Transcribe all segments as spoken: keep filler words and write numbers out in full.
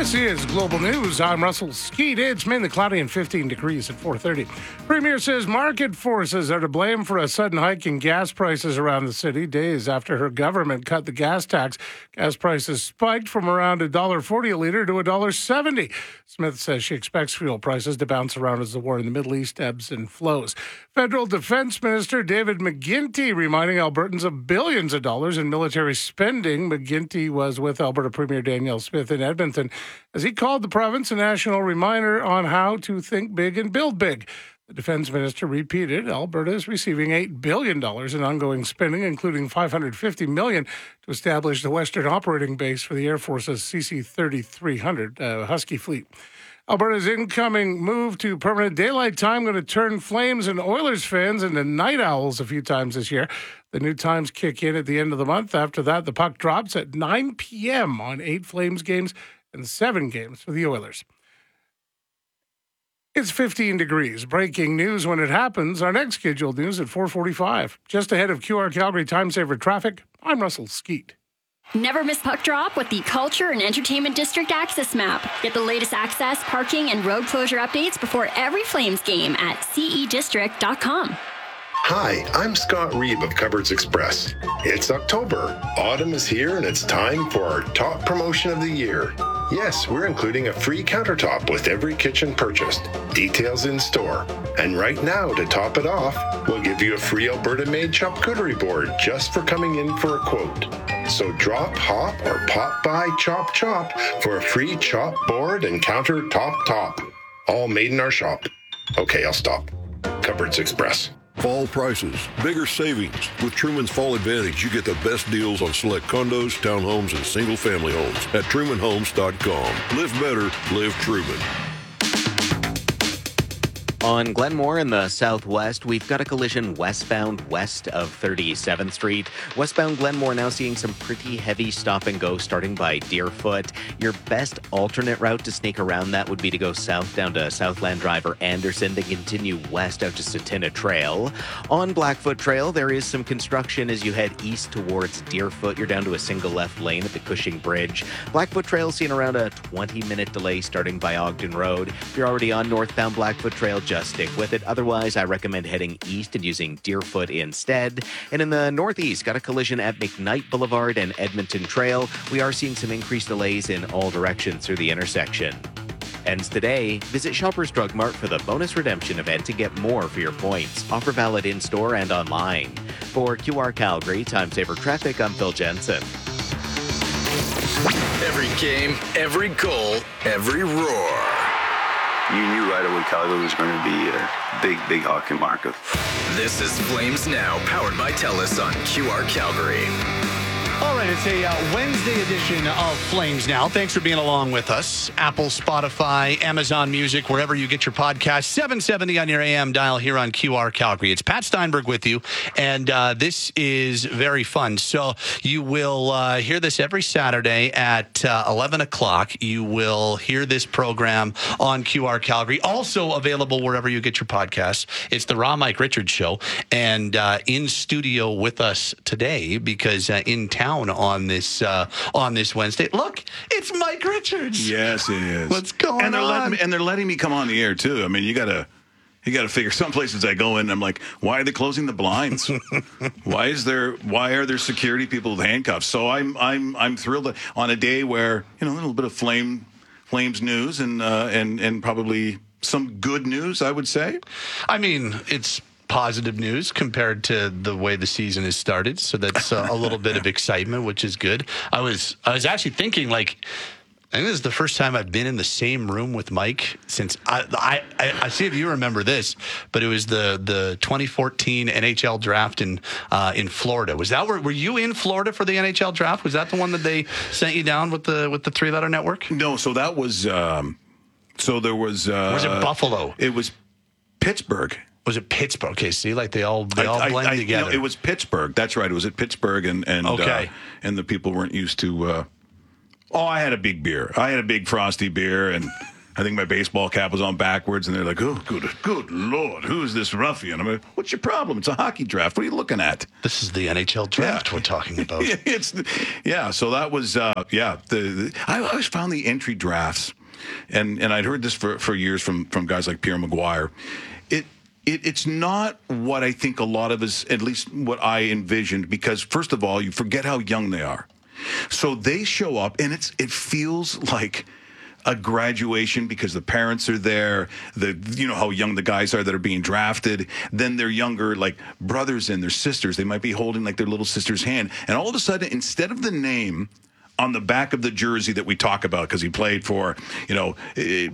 This is Global News. I'm Russell Skeet. It's mainly cloudy and fifteen degrees at four thirty. Premier says market forces are to blame for a sudden hike in gas prices around the city. Days after her government cut the gas tax, gas prices spiked from around one dollar forty a litre to one dollar seventy. Smith says she expects fuel prices to bounce around as the war in the Middle East ebbs and flows. Federal Defense Minister David McGuinty reminding Albertans of billions of dollars in military spending. McGuinty was with Alberta Premier Danielle Smith in Edmonton as he called the province a national reminder on how to think big and build big. The defense minister repeated Alberta is receiving eight billion dollars in ongoing spending, including five hundred fifty million dollars to establish the Western Operating Base for the Air Force's C C thirty-three hundred uh, Husky fleet. Alberta's incoming move to permanent daylight time going to turn Flames and Oilers fans into night owls a few times this year. The new times kick in at the end of the month. After that, the puck drops at nine p.m. on eight Flames games and seven games for the Oilers. It's fifteen degrees. Breaking news when it happens. Our next scheduled news at four forty-five. Just ahead of Q R Calgary Time Saver Traffic, I'm Russell Skeet. Never miss puck drop with the Culture and Entertainment District Access Map. Get the latest access, parking, and road closure updates before every Flames game at c e district dot com. Hi, I'm Scott Reeve of Cupboards Express. It's October. Autumn is here and it's time for our top promotion of the year. Yes, we're including a free countertop with every kitchen purchased. Details in store. And right now, to top it off, we'll give you a free Alberta-made charcuterie board just for coming in for a quote. So drop, hop, or pop by Chop Chop for a free chop board and countertop top. All made in our shop. Okay, I'll stop. Cupboards Express. Fall prices, bigger savings. With Truman's Fall Advantage, you get the best deals on select condos, townhomes, and single-family homes at truman homes dot com. Live better, live Truman. On Glenmore in the southwest, we've got a collision westbound west of thirty-seventh Street. Westbound Glenmore now seeing some pretty heavy stop and go starting by Deerfoot. Your best alternate route to sneak around that would be to go south down to Southland Drive or Anderson, then continue west out to Satina Trail. On Blackfoot Trail, there is some construction as you head east towards Deerfoot. You're down to a single left lane at the Cushing Bridge. Blackfoot Trail seeing around a twenty-minute delay starting by Ogden Road. If you're already on northbound Blackfoot Trail, just stick with it. Otherwise, I recommend heading east and using Deerfoot instead. And in the northeast, got a collision at McKnight Boulevard and Edmonton Trail. We are seeing some increased delays in all directions through the intersection. Ends today. Visit Shoppers Drug Mart for the bonus redemption event to get more for your points. Offer valid in-store and online. For Q R Calgary Time Saver Traffic, I'm Phil Jensen. Every game, every goal, every roar. You knew right away Calgary was going to be a big, big hockey market. This is Flames Now, powered by TELUS on Q R Calgary. All right, it's a uh, Wednesday edition of Flames Now. Thanks for being along with us. Apple, Spotify, Amazon Music, wherever you get your podcast. seven seventy on your A M dial here on Q R Calgary. It's Pat Steinberg with you, and uh, this is very fun. So you will uh, hear this every Saturday at uh, eleven o'clock. You will hear this program on Q R Calgary, also available wherever you get your podcasts. It's the Raw Mike Richards Show, and uh, in studio with us today, because uh, in town on this uh, on this Wednesday. Look, it's Mike Richards. Yes, it is. What's going and they're on? Letting me, and they're letting me come on the air too. I mean, you gotta you gotta figure. Some places I go in, and I'm like, why are they closing the blinds? why is there? Why are there security people with handcuffs? So I'm I'm I'm thrilled that on a day where you know a little bit of flame Flames news and uh, and and probably some good news, I would say. I mean, it's positive news compared to the way the season has started, so that's uh, a little bit of excitement, which is good. I was I was actually thinking, like, I think this is the first time I've been in the same room with Mike since I I, I see if you remember this, but it was the the twenty fourteen N H L draft in uh, in Florida. Was that where were you in Florida for the N H L draft? Was that the one that they sent you down with the with the three letter network? No, so that was um, so there was uh, was it Buffalo? It was Pittsburgh. Was it Pittsburgh? Okay, see, like they all they all I, blend I, together. You know, it was Pittsburgh. That's right. It was at Pittsburgh, and and okay. uh, and the people weren't used to. Uh, oh, I had a big beer. I had a big frosty beer, and I think my baseball cap was on backwards, and they're like, "Oh, good, good Lord, who's this ruffian?" I'm like, "What's your problem? It's a hockey draft. What are you looking at?" This is the N H L draft Yeah. we're talking about. it's the, yeah. So that was uh, yeah. The, the I always found the entry drafts, and and I'd heard this for, for years from from guys like Pierre Maguire. It. It, it's not what I think a lot of us, at least what I envisioned, because first of all, you forget how young they are. So they show up, and it's it feels like a graduation because the parents are there. The you know how young the guys are that are being drafted. Then their younger like brothers and their sisters, they might be holding like their little sister's hand, and all of a sudden, instead of the name on the back of the jersey that we talk about because he played for, you know, it,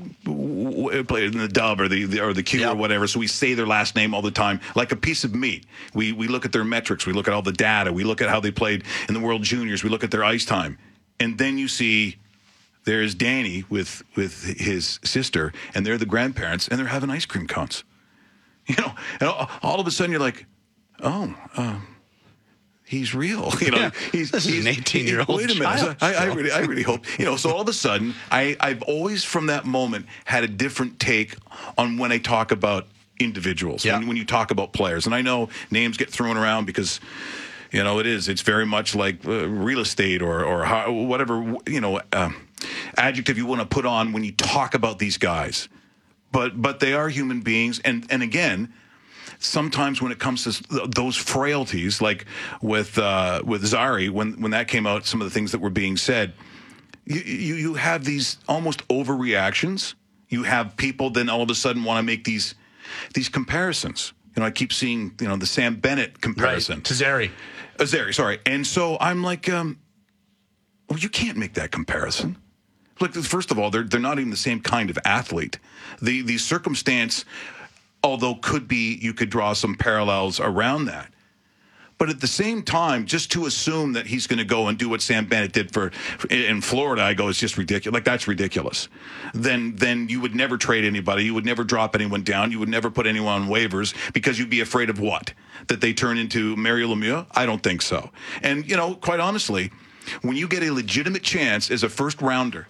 it played in the Dub or the, the or the Q yep. or whatever. So we say their last name all the time, like a piece of meat. We we look at their metrics, we look at all the data, we look at how they played in the World Juniors, we look at their ice time, and then you see there's Danny with with his sister, and they're the grandparents, and they're having ice cream cones. You know, and all, all of a sudden you're like, oh. Um, He's real, you know. Yeah, he's this he's, is an eighteen-year-old Wait a minute, child, I, I really, I really hope, you know. So all of a sudden, I, I've always from that moment had a different take on when I talk about individuals, yeah. when, when you talk about players. And I know names get thrown around because, you know, it is. It's very much like uh, real estate or or how, whatever you know uh, adjective you want to put on when you talk about these guys. But but they are human beings, and and again. Sometimes when it comes to th- those frailties, like with uh, with Zari, when when that came out, some of the things that were being said, you you, you have these almost overreactions. You have people then all of a sudden want to make these these comparisons. You know, I keep seeing you know the Sam Bennett comparison right. to Zari. Uh, Zari, sorry, and so I'm like, um, well, you can't make that comparison. Like, first of all, they're they're not even the same kind of athlete. The the circumstance. Although could be, you could draw some parallels around that. But at the same time, just to assume that he's going to go and do what Sam Bennett did for in Florida, I go, it's just ridiculous. Like, that's ridiculous. Then then you would never trade anybody. You would never drop anyone down. You would never put anyone on waivers because you'd be afraid of what? That they turn into Mario Lemieux? I don't think so. And, you know, quite honestly, when you get a legitimate chance as a first rounder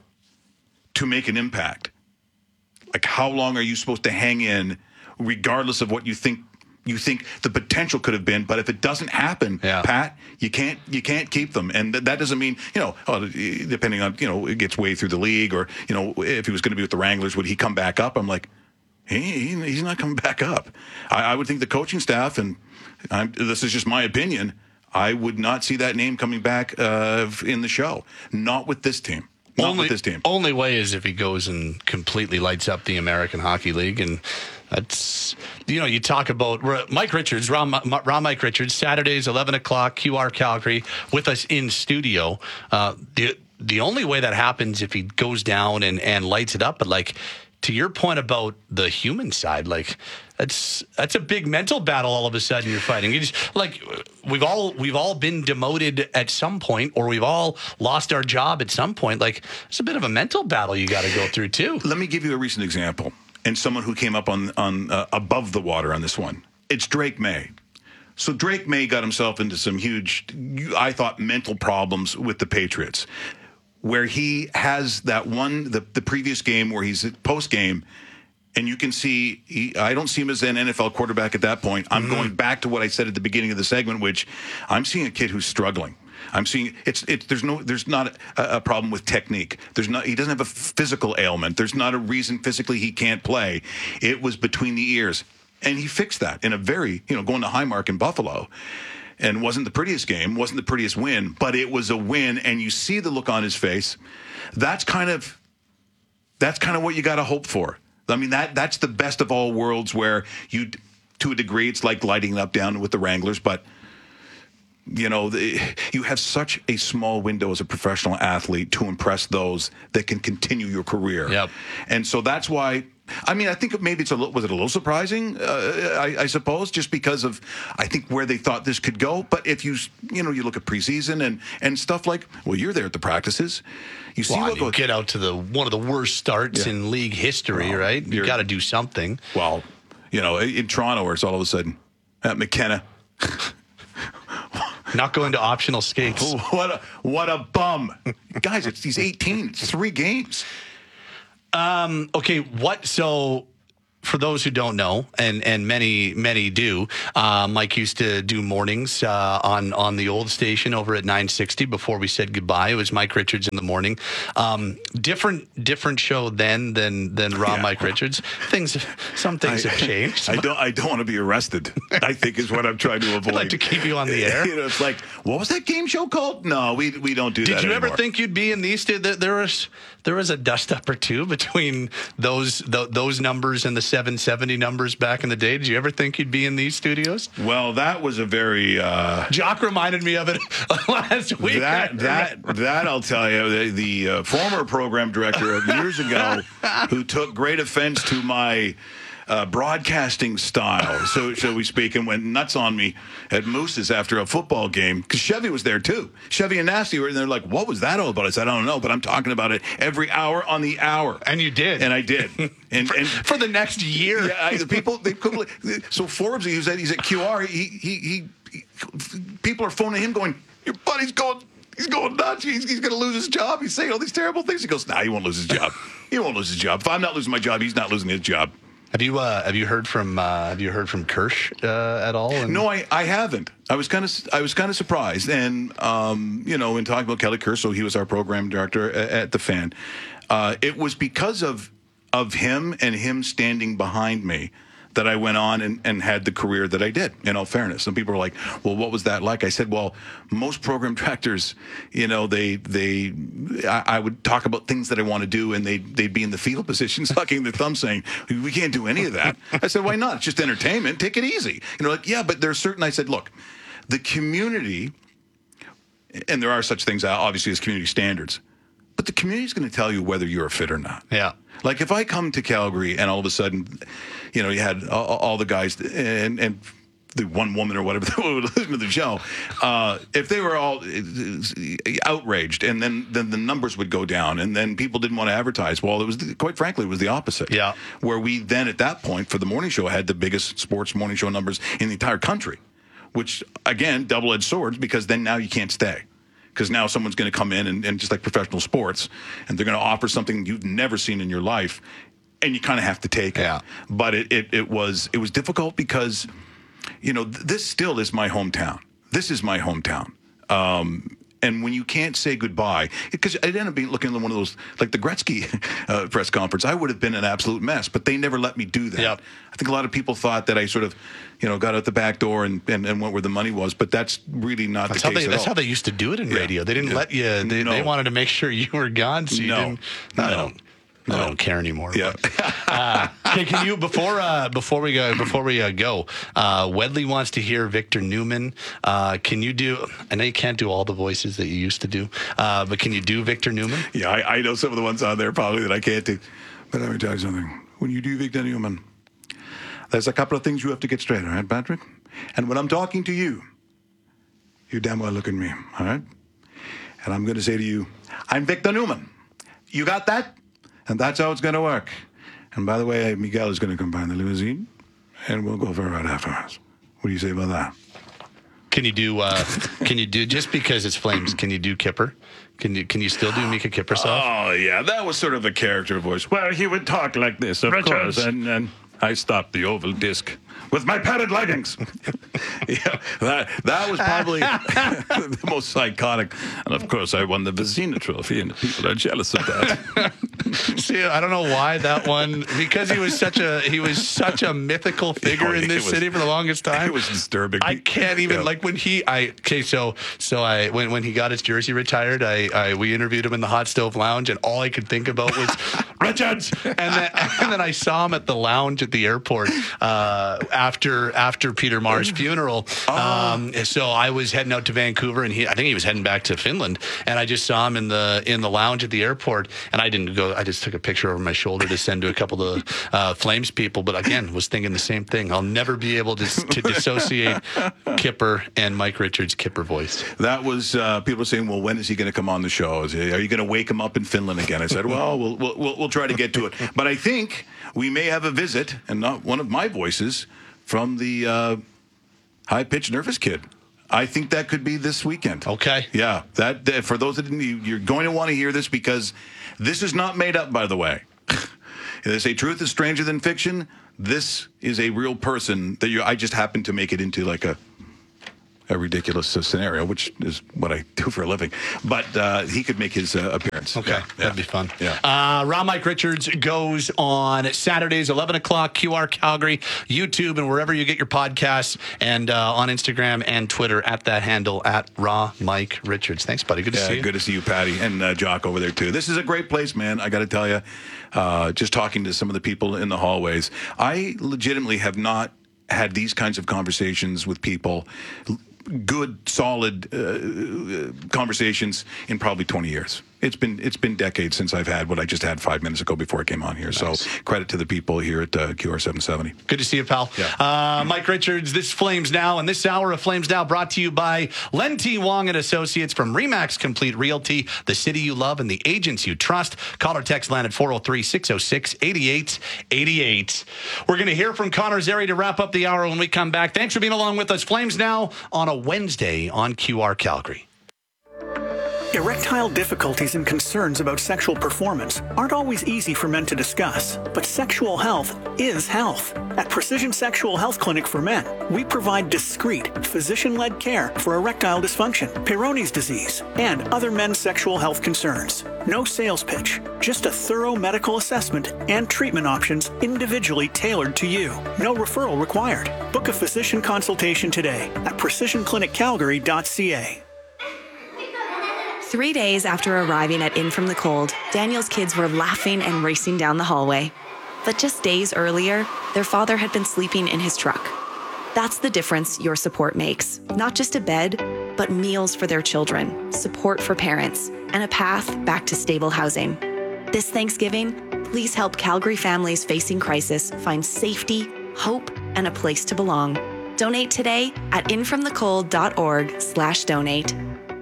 to make an impact, like how long are you supposed to hang in regardless of what you think you think the potential could have been? But if it doesn't happen, yeah. Pat, you can't you can't keep them, and th- that doesn't mean you know oh, depending on you know it gets way through the league, or you know if he was going to be with the Wranglers, would he come back up? I'm like, he, he he's not coming back up. I, I would think the coaching staff, and I'm, this is just my opinion, I would not see that name coming back uh, in the show. Not with this team. Not only, with this team. Only way is if he goes and completely lights up the American Hockey League. And that's, you know, you talk about Mike Richards, Ron, Ron Mike Richards, Saturdays, eleven o'clock, Q R Calgary, with us in studio. Uh, the the only way that happens if he goes down and, and lights it up. But, like, to your point about the human side, like, that's that's a big mental battle all of a sudden you're fighting. You just, like, we've all we've all been demoted at some point, or we've all lost our job at some point. Like, it's a bit of a mental battle you got to go through too. Let me give you a recent example, and someone who came up on on uh, above the water on this one. It's Drake May. So Drake May got himself into some huge, I thought, mental problems with the Patriots, where he has that one the the previous game where he's at post game. And you can see, he, I don't see him as an N F L quarterback at that point. I'm mm-hmm. going back to what I said at the beginning of the segment, which I'm seeing a kid who's struggling. I'm seeing it's it's there's no there's not a, a problem with technique. There's not he doesn't have a physical ailment. There's not a reason physically he can't play. It was between the ears, and he fixed that in a very you know going to Highmark in Buffalo. And wasn't the prettiest game, wasn't the prettiest win, but it was a win, and you see the look on his face. That's kind of that's kind of what you got to hope for. I mean, that that's the best of all worlds where you, to a degree, it's like lighting up down with the Wranglers, but, you know, the, you have such a small window as a professional athlete to impress those that can continue your career. Yep. And so that's why, I mean, I think maybe it's a little, was it a little surprising, uh, I, I suppose, just because of, I think, where they thought this could go. But if you, you know, you look at preseason and, and stuff like, well, you're there at the practices. You see well, what I mean, goes, get out to the one of the worst starts yeah. in league history, well, right? You got to do something. Well, you know, in Toronto, where it's all of a sudden at McKenna, not going to optional skates. What a what a bum, guys! It's he's eighteen. It's three games. Um, okay, what so for those who don't know, and, and many, many do, uh, Mike used to do mornings uh, on, on the old station over at nine sixty before we said goodbye. It was Mike Richards in the morning. Um, different different show then than than raw yeah. Mike Richards. Things, Some things I, have changed. I don't I don't want to be arrested, I think is what I'm trying to avoid. I'd like to keep you on the air. You know, it's like, what was that game show called? No, we we don't do Did that you anymore. ever think you'd be in these? There was, there was a dust-up or two between those th- those numbers and the seven seventy numbers back in the day. Did you ever think you'd be in these studios? Well, that was a very... Uh, Jock reminded me of it last week. That, that, that I'll tell you, the, the uh, former program director of years ago who took great offense to my... Uh, broadcasting style, so shall we speak, and went nuts on me at Moose's after a football game, because Chevy was there too. Chevy and Nasty were, and they're like, what was that all about? I said, I don't know, but I'm talking about it every hour on the hour. And you did. And I did. And for, and, for the next year. Yeah, I, the people, they couldn't, so Forbes, he's at, he's at Q R, he, he, he, he, people are phoning him going, your buddy's going, he's going nuts, he's, he's going to lose his job, he's saying all these terrible things. He goes, nah, he won't lose his job. He won't lose his job. If I'm not losing my job, he's not losing his job. Have you uh, have you heard from uh, have you heard from Kirsch uh, at all? And- no, I, I haven't. I was kind of I was kind of surprised, and um, you know, in talking about Kelly Kirsch, so he was our program director at, at the Fan. Uh, it was because of of him and him standing behind me that I went on and, and had the career that I did, in all fairness. Some people are like, well, what was that like? I said, well, most program directors, you know, they, they, I, I would talk about things that I want to do, and they'd, they'd be in the fetal position, sucking their thumb, saying, we can't do any of that. I said, why not? It's just entertainment. Take it easy. You know, like, yeah, but there's certain, I said, look, the community, and there are such things, obviously, as community standards, but the community is going to tell you whether you're a fit or not. Yeah. Like if I come to Calgary and all of a sudden, you know, you had all, all the guys and and the one woman or whatever that would listen to the show, uh, if they were all outraged, and then then the numbers would go down, and then people didn't want to advertise. Well, it was quite frankly, it was the opposite. Yeah. Where we then at that point for the morning show had the biggest sports morning show numbers in the entire country, which again, double-edged swords, because then now you can't stay. Because now someone's going to come in and, and just like professional sports, and they're going to offer something you've never seen in your life, and you kind of have to take it. Yeah. But it, it it was it was difficult because, you know, th- this still is my hometown. This is my hometown. Um, and when you can't say goodbye, because I ended up being looking at one of those, like the Gretzky uh, press conference, I would have been an absolute mess, but they never let me do that. Yep. I think a lot of people thought that I sort of, you know, got out the back door and, and, and went where the money was, but that's really not that's the how case they, at That's all. how they used to do it in Yeah. radio. They didn't Yeah. let you, they, No. they wanted to make sure you were gone, so you No. didn't. I No. don't. I don't care anymore. Yeah. uh, okay, can you before uh, before we go before we uh, go? Uh, Wedley wants to hear Victor Newman. Uh, can you do? I know you can't do all the voices that you used to do, uh, but can you do Victor Newman? Yeah, I, I know some of the ones on there probably that I can't do. But let me tell you something. When you do Victor Newman, there's a couple of things you have to get straight, all right, Patrick? And when I'm talking to you, you damn well look at me, all right? And I'm going to say to you, I'm Victor Newman. You got that? And that's how it's going to work. And by the way, Miguel is going to come by in the limousine, and we'll go for a ride afterwards. What do you say about that? Can you do? Uh, can you do? Just because it's Flames, can you do Kipper? Can you? Can you still do Mika Kiprusoff? Oh, yeah, that was sort of a character voice. Well, he would talk like this, of Richards. course, and, and I stopped the oval disc with my padded leggings. Yeah, that that was probably the most iconic. And of course, I won the Vezina Trophy, and people are jealous of that. See, I don't know why that one, because he was such a he was such a mythical figure Oh, in this it was- city for the longest time. It was disturbing. I can't even Yeah. like when he I okay so so I when when he got his jersey retired, I, I we interviewed him in the Hot Stove Lounge, and all I could think about was Richards, and then and then I saw him at the lounge at the airport uh, after after Peter Marr's funeral. Um, so I was heading out to Vancouver, and he I think he was heading back to Finland, and I just saw him in the in the lounge at the airport, and I didn't go. I just took a picture over my shoulder to send to a couple of the uh, Flames people, but again was thinking the same thing. I'll never be able to to dissociate Kipper and Mike Richards' Kipper voice. That was uh, people were saying, "Well, when is he going to come on the show? Is he, are you going to wake him up in Finland again?" I said, "Well, we'll, we'll we'll we'll try to get to it." But I think we may have a visit, and not one of my voices, from the uh, high-pitched nervous kid. I think that could be this weekend. Okay. Yeah. That, that for those that didn't, you, you're going to want to hear this because this is not made up, by the way. They say truth is stranger than fiction. This is a real person that you. I just happen to make it into like a a ridiculous uh, scenario, which is what I do for a living. But uh, he could make his uh, appearance. Okay, yeah, that'd yeah. be fun. Yeah. Uh, Raw Mike Richards goes on Saturdays, eleven o'clock, Q R Calgary, YouTube, and wherever you get your podcasts, and uh, on Instagram and Twitter at that handle, at Raw Mike Richards. Thanks, buddy. Good to yeah, see you. Good to see you, Patty, and uh, Jock over there, too. This is a great place, man. I got to tell you, uh, just talking to some of the people in the hallways, I legitimately have not had these kinds of conversations with people, good, solid uh, conversations in probably twenty years. It's been it's been decades since I've had what I just had five minutes ago before I came on here. Nice. So credit to the people here at uh, Q R seven seventy. Good to see you, pal. Yeah. Uh, Mike Richards, this Flames Now, and this hour of Flames Now brought to you by Len T. Wong and Associates from Remax Complete Realty, the city you love and the agents you trust. Call or text Len at four oh three, six oh six, eight eight eight eight. We're going to hear from Connor Zeri to wrap up the hour when we come back. Thanks for being along with us. Flames Now on a Wednesday on Q R Calgary. Erectile difficulties and concerns about sexual performance aren't always easy for men to discuss, but sexual health is health. At Precision Sexual Health Clinic for Men, we provide discreet, physician-led care for erectile dysfunction, Peyronie's disease, and other men's sexual health concerns. No sales pitch, just a thorough medical assessment and treatment options individually tailored to you. No referral required. Book a physician consultation today at precision clinic calgary dot c a. Three days after arriving at In From the Cold, Daniel's kids were laughing and racing down the hallway. But just days earlier, their father had been sleeping in his truck. That's the difference your support makes. Not just a bed, but meals for their children, support for parents, and a path back to stable housing. This Thanksgiving, please help Calgary families facing crisis find safety, hope, and a place to belong. Donate today at infromthecold.org slash donate.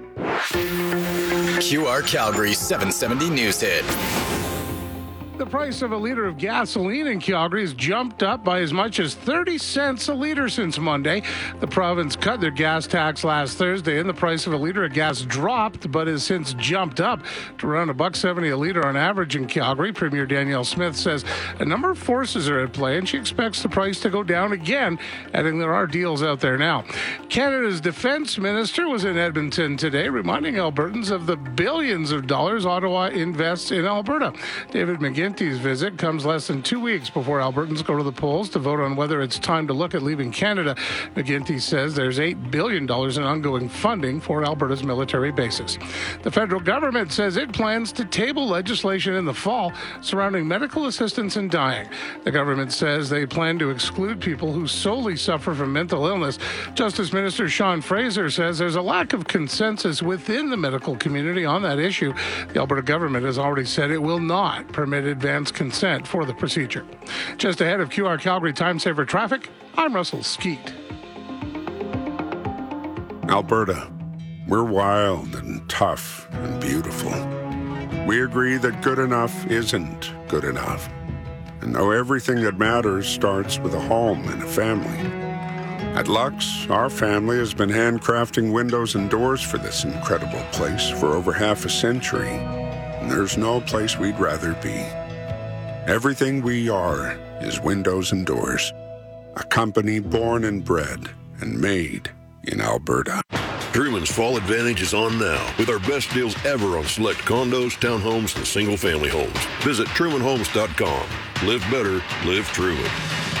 Q R Calgary seven seventy News Hit. The price of a liter of gasoline in Calgary has jumped up by as much as thirty cents a liter since Monday. The province cut their gas tax last Thursday, and the price of a liter of gas dropped, but has since jumped up to around a buck seventy a liter on average in Calgary. Premier Danielle Smith says a number of forces are at play, and she expects the price to go down again, adding there are deals out there now. Canada's defense minister was in Edmonton today, reminding Albertans of the billions of dollars Ottawa invests in Alberta. David McGinty's visit comes less than two weeks before Albertans go to the polls to vote on whether it's time to look at leaving Canada. McGinty says there's eight billion dollars in ongoing funding for Alberta's military bases. The federal government says it plans to table legislation in the fall surrounding medical assistance in dying. The government says they plan to exclude people who solely suffer from mental illness. Justice Minister Sean Fraser says there's a lack of consensus within the medical community on that issue. The Alberta government has already said it will not permit advance consent for the procedure. Just ahead of Q R Calgary Time Saver Traffic, I'm Russell Skeet. Alberta, we're wild and tough and beautiful. We agree that good enough isn't good enough, and know everything that matters starts with a home and a family. At Lux, our family has been handcrafting windows and doors for this incredible place for over half a century, and there's no place we'd rather be. Everything we are is windows and doors, a company born and bred and made in Alberta. Truman's Fall Advantage is on now with our best deals ever on select condos, townhomes, and single-family homes. Visit truman homes dot com. Live better, live Truman.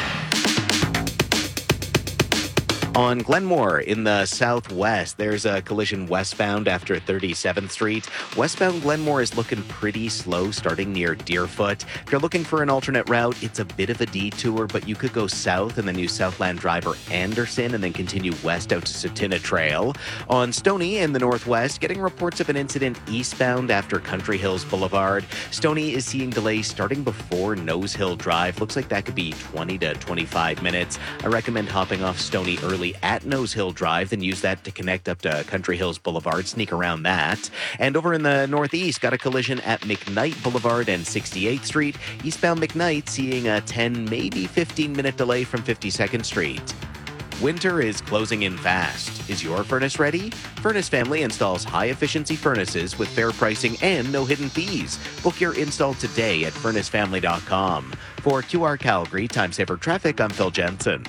On Glenmore in the southwest, there's a collision westbound after thirty-seventh Street. Westbound Glenmore is looking pretty slow starting near Deerfoot. If you're looking for an alternate route, it's a bit of a detour, but you could go south and then use Southland Drive or Anderson and then continue west out to Satina Trail. On Stoney in the northwest, getting reports of an incident eastbound after Country Hills Boulevard. Stoney is seeing delays starting before Nose Hill Drive. Looks like that could be twenty to twenty-five minutes. I recommend hopping off Stoney early at Nose Hill Drive, then use that to connect up to Country Hills Boulevard, sneak around that. And over in the northeast, got a collision at McKnight Boulevard and sixty-eighth Street. Eastbound McKnight seeing a ten, maybe fifteen minute delay from fifty-second Street. Winter is closing in fast. Is your furnace ready? Furnace Family installs high-efficiency furnaces with fair pricing and no hidden fees. Book your install today at furnace family dot com. For Q R Calgary Time Saver Traffic, I'm Phil Jensen.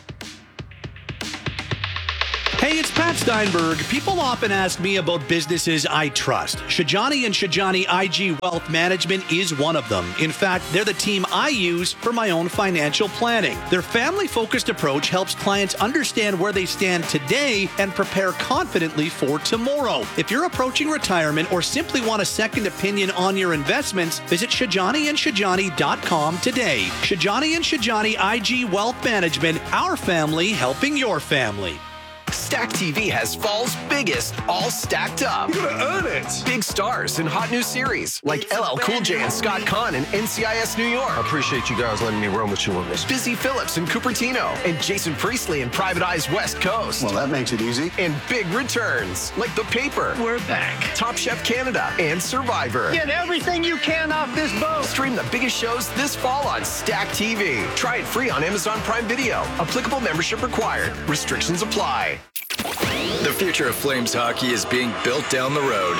Hey, it's Pat Steinberg. People often ask me about businesses I trust. Shajani and Shajani I G Wealth Management is one of them. In fact, they're the team I use for my own financial planning. Their family-focused approach helps clients understand where they stand today and prepare confidently for tomorrow. If you're approaching retirement or simply want a second opinion on your investments, visit shajani and shajani dot com today. Shajani and Shajani I G Wealth Management, our family helping your family. Stack T V has fall's biggest, all stacked up. You gotta earn it. Big stars in hot new series like L L Cool J and Scott Conn in N C I S New York. I appreciate you guys letting me run with you on this. Busy Phillips in Cupertino and Jason Priestley in Private Eye's West Coast. Well, that makes it easy. And big returns like The Paper. We're back. Top Chef Canada and Survivor. Get everything you can off this boat. Stream the biggest shows this fall on Stack T V. Try it free on Amazon Prime Video. Applicable membership required. Restrictions apply. The future of Flames hockey is being built down the road.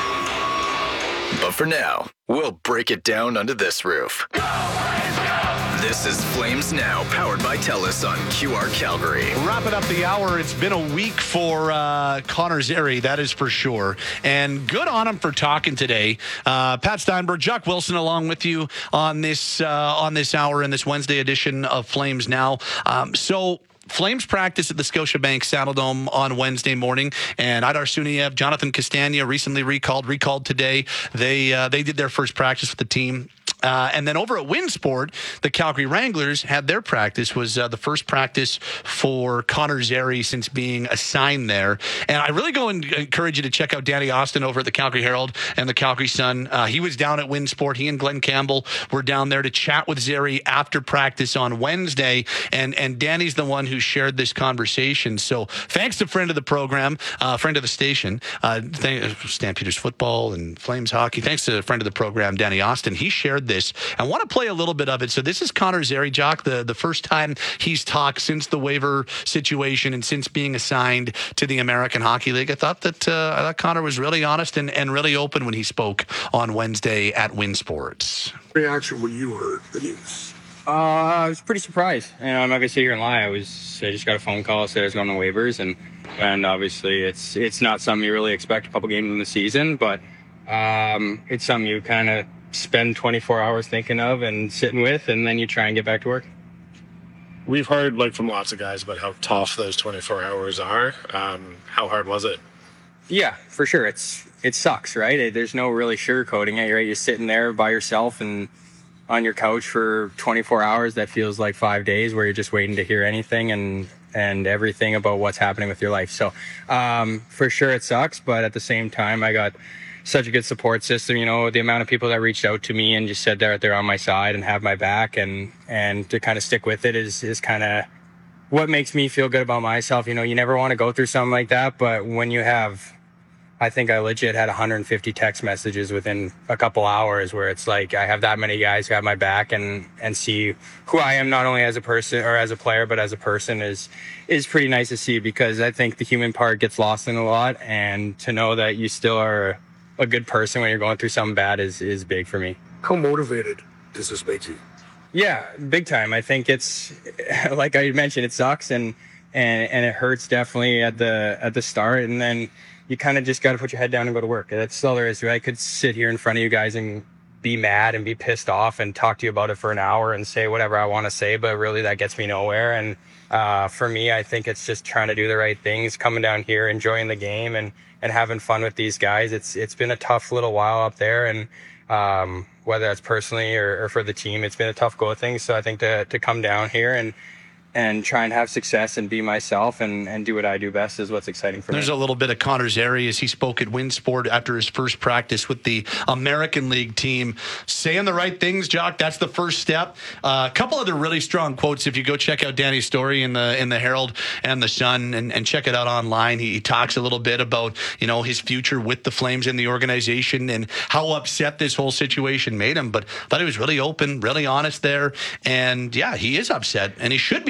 But for now, we'll break it down under this roof. Go, Flames, go! This is Flames Now, powered by TELUS on Q R Calgary. Wrapping up the hour, it's been a week for uh, Connor Zary, that is for sure. And good on him for talking today. Uh, Pat Steinberg, Jock Wilson, along with you on this uh, on this hour in this Wednesday edition of Flames Now. Um, so. Flames practice at the Scotiabank Saddledome on Wednesday morning, and Idar Suniev, Jonathan Castagna recently recalled, recalled today. They uh, they did their first practice with the team. Uh, and then over at Winsport, the Calgary Wranglers had their practice, was uh, the first practice for Connor Zary since being assigned there. And I really go and encourage you to check out Danny Austin over at the Calgary Herald and the Calgary Sun. Uh, he was down at Winsport. He and Glenn Campbell were down there to chat with Zary after practice on Wednesday. And, and Danny's the one who shared this conversation. So thanks to friend of the program, uh, friend of the station, uh, th- Stampeders football and Flames hockey. Thanks to friend of the program, Danny Austin. He shared this. I want to play a little bit of it. So this is Connor Zary, Jock, the, the first time he's talked since the waiver situation and since being assigned to the American Hockey League. I thought that uh, I thought Connor was really honest and, and really open when he spoke on Wednesday at Winsports. Reaction when you heard the news? Uh, I was pretty surprised. You know, I'm not gonna sit here and lie. I was. I just got a phone call, said I was going on waivers, and and obviously it's it's not something you really expect a couple games in the season, but um, it's something you kind of spend twenty-four hours thinking of and sitting with, and then you try and get back to work. We've heard like from lots of guys about how tough those twenty-four hours are. Um, how hard was it? Yeah, for sure. It's it sucks, right? There's no really sugarcoating it, right? You're sitting there by yourself and on your couch for twenty-four hours. That feels like five days where you're just waiting to hear anything and and everything about what's happening with your life. So um, for sure it sucks, but at the same time, I got such a good support system. You know, the amount of people that reached out to me and just said they're they're on my side and have my back, and and to kind of stick with it is is kind of what makes me feel good about myself. You know, you never want to go through something like that, but when you have, I think I legit had one hundred fifty text messages within a couple hours where it's like I have that many guys who have my back and and see who I am not only as a person or as a player but as a person is is pretty nice to see, because I think the human part gets lost in a lot, and to know that you still are a good person when you're going through something bad is is big for me. How motivated does this make you? Yeah, big time. I think it's like I mentioned, it sucks and and and it hurts definitely at the at the start, and then you kind of just got to put your head down and go to work. That's all there is. I could sit here in front of you guys and be mad and be pissed off and talk to you about it for an hour and say whatever I want to say, but really that gets me nowhere. And uh, for me, I think it's just trying to do the right things, coming down here, enjoying the game, and and having fun with these guys. It's it's been a tough little while up there, and um, whether that's personally or, or for the team, it's been a tough go of things. So I think to to come down here and and try and have success and be myself and, and do what I do best is what's exciting for There's me. There's a little bit of Connor Zary as he spoke at Winsport after his first practice with the American League team. Saying the right things, Jock, that's the first step. Uh, a couple other really strong quotes. If you go check out Danny's story in the in the Herald and the Sun and, and check it out online, he, he talks a little bit about, you know, his future with the Flames and the organization and how upset this whole situation made him. But I thought he was really open, really honest there. And yeah, he is upset, and he should be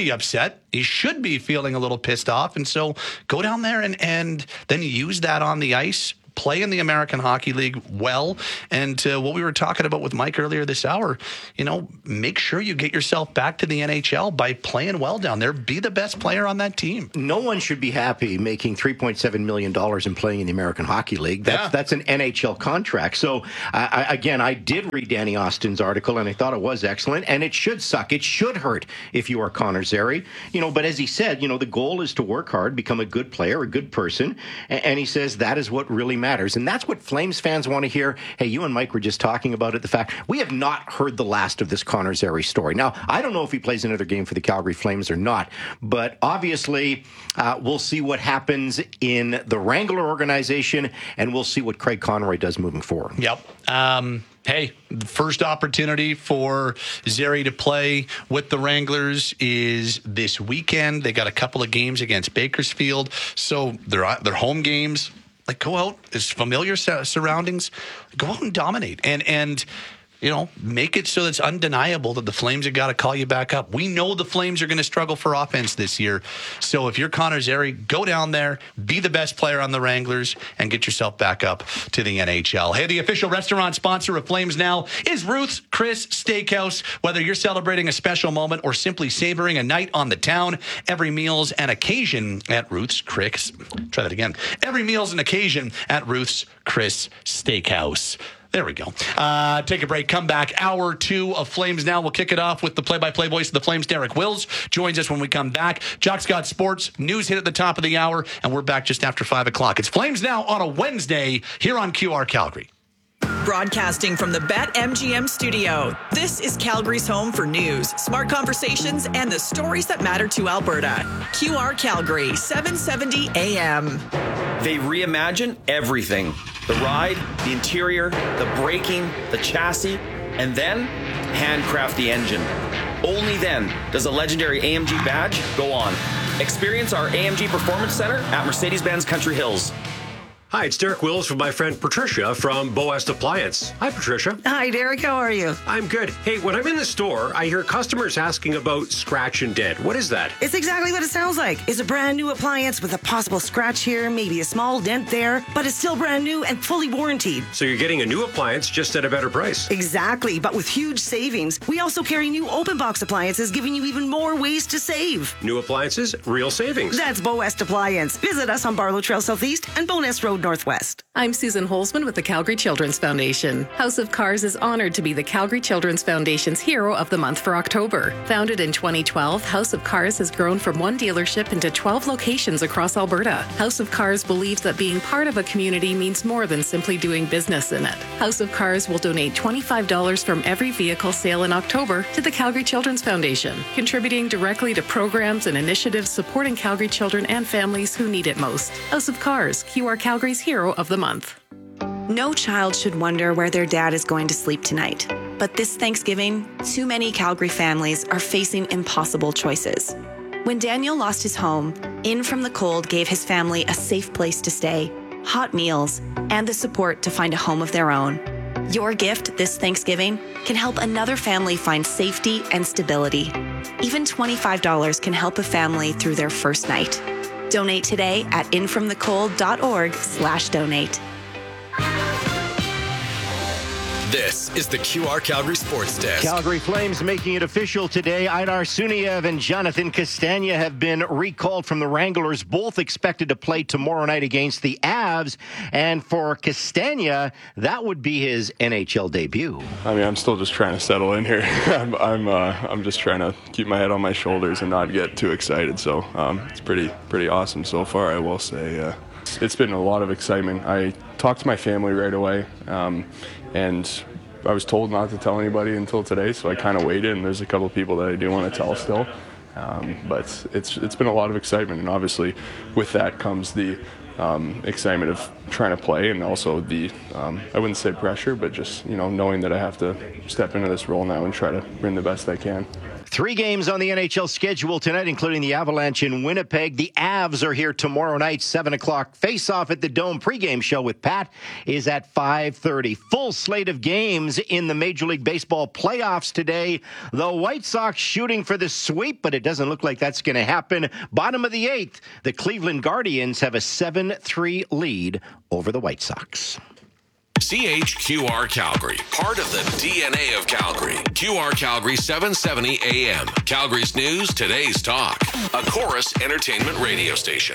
be upset. He should be feeling a little pissed off. And so go down there and, and then use that on the ice. Play in the American Hockey League well. And uh, what we were talking about with Mike earlier this hour, you know, make sure you get yourself back to the N H L by playing well down there. Be the best player on that team. No one should be happy making three point seven million dollars and playing in the American Hockey League. That's, yeah. that's an N H L contract. So, uh, I, again, I did read Danny Austin's article, and I thought it was excellent. And it should suck. It should hurt if you are Connor Zary. You know, but as he said, you know, the goal is to work hard, become a good player, a good person. And, and he says that is what really matters. And that's what Flames fans want to hear. Hey, you and Mike were just talking about it. The fact we have not heard the last of this Connor Zary story. Now, I don't know if he plays another game for the Calgary Flames or not, but obviously uh, we'll see what happens in the Wrangler organization, and we'll see what Craig Conroy does moving forward. Yep. Um, hey, the first opportunity for Zary to play with the Wranglers is this weekend. They got a couple of games against Bakersfield, so they're they're home games. Like, go out, it's familiar surroundings, go out and dominate. And, and you know, make it so it's undeniable that the Flames have got to call you back up. We know the Flames are going to struggle for offense this year. So if you're Connor Zary, go down there, be the best player on the Wranglers, and get yourself back up to the N H L. Hey, the official restaurant sponsor of Flames Now is Ruth's Chris Steakhouse. Whether you're celebrating a special moment or simply savoring a night on the town, every meal's an occasion at Ruth's Chris. Try that again. Every meal's an occasion at Ruth's Chris Steakhouse. There we go. Uh, take a break. Come back. Hour two of Flames Now. We'll kick it off with the play-by-play voice of the Flames, Derek Wills, joins us when we come back. Jock Scott Sports news hit at the top of the hour, and we're back just after five o'clock. It's Flames Now on a Wednesday here on Q R Calgary. Broadcasting from the BetMGM studio, this is Calgary's home for news, smart conversations, and the stories that matter to Alberta. Q R Calgary, seven seventy A M. They reimagine everything. The ride, the interior, the braking, the chassis, and then handcraft the engine. Only then does a legendary A M G badge go on. Experience our A M G Performance Center at Mercedes-Benz Country Hills. Hi, it's Derek Wills from my friend Patricia from Boest Appliance. Hi, Patricia. Hi, Derek. How are you? I'm good. Hey, when I'm in the store, I hear customers asking about scratch and dent. What is that? It's exactly what it sounds like. It's a brand new appliance with a possible scratch here, maybe a small dent there, but it's still brand new and fully warranted. So you're getting a new appliance just at a better price. Exactly, but with huge savings. We also carry new open box appliances, giving you even more ways to save. New appliances, real savings. That's Boest Appliance. Visit us on Barlow Trail Southeast and Bowness Road Northwest. I'm Susan Holzman with the Calgary Children's Foundation. House of Cars is honored to be the Calgary Children's Foundation's Hero of the Month for October. Founded in twenty twelve, House of Cars has grown from one dealership into twelve locations across Alberta. House of Cars believes that being part of a community means more than simply doing business in it. House of Cars will donate twenty-five dollars from every vehicle sale in October to the Calgary Children's Foundation, contributing directly to programs and initiatives supporting Calgary children and families who need it most. House of Cars, Q R Calgary's Hero of the Month. No child should wonder where their dad is going to sleep tonight. But this Thanksgiving, too many Calgary families are facing impossible choices. When Daniel lost his home, In From the Cold gave his family a safe place to stay, hot meals, and the support to find a home of their own. Your gift this Thanksgiving can help another family find safety and stability. Even twenty-five dollars can help a family through their first night. Donate today at infromthecold.org slash donate. This is the Q R Calgary Sports Desk. Calgary Flames making it official today. Aidar Suniev and Jonathan Castagna have been recalled from the Wranglers, both expected to play tomorrow night against the Avs. And for Castagna, that would be his N H L debut. I mean, I'm still just trying to settle in here. I'm I'm, uh, I'm just trying to keep my head on my shoulders and not get too excited. So um, it's pretty pretty awesome so far, I will say. Uh, it's been a lot of excitement. I talked to my family right away. Um, And I was told not to tell anybody until today, so I kind of waited, and there's a couple of people that I do want to tell still. Um, but it's it's been a lot of excitement, and obviously with that comes the um, excitement of trying to play, and also the, um, I wouldn't say pressure, but just, you know, knowing that I have to step into this role now and try to bring the best I can. Three games on the N H L schedule tonight, including the Avalanche in Winnipeg. The Avs are here tomorrow night, seven o'clock. Face-off at the Dome. Pre-game show with Pat is at five thirty. Full slate of games in the Major League Baseball playoffs today. The White Sox shooting for the sweep, but it doesn't look like that's going to happen. Bottom of the eighth, the Cleveland Guardians have a seven three lead over the White Sox. C H Q R Calgary, part of the D N A of Calgary. Q R Calgary seven seventy A M. Calgary's news, today's talk. A Chorus Entertainment radio station.